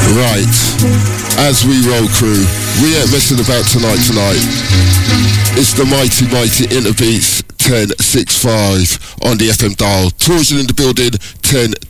Right, as we roll crew, we ain't messing about tonight. It's the mighty Interbeats 1065 on the FM dial. Torsion in the building, 10